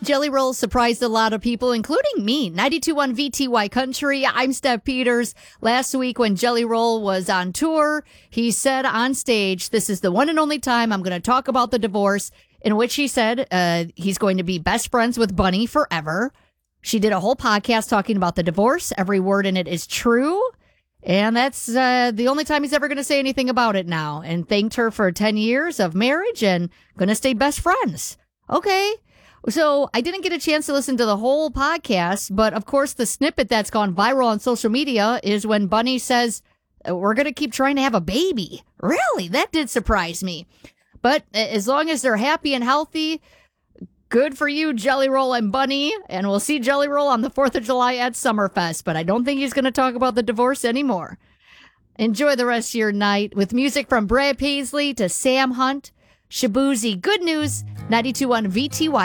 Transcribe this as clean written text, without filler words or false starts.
Jelly Roll surprised a lot of people, including me. 92.1 VTY Country. I'm Steph Peters. Last week when Jelly Roll was on tour, he said on stage, "This is the one and only time I'm going to talk about the divorce," in which he said he's going to be best friends with Bunny forever. She did a whole podcast talking about the divorce. Every word in it is true. And that's the only time he's ever going to say anything about it now. And thanked her for 10 years of marriage and going to stay best friends. Okay. So I didn't get a chance to listen to the whole podcast, but of course the snippet that's gone viral on social media is when Bunny says, "We're going to keep trying to have a baby." Really? That did surprise me. But as long as they're happy and healthy, good for you, Jelly Roll and Bunny. And we'll see Jelly Roll on the 4th of July at Summerfest, but I don't think he's going to talk about the divorce anymore. Enjoy the rest of your night with music from Brad Paisley to Sam Hunt, Shabuzi. Good news, 92.1 VTY.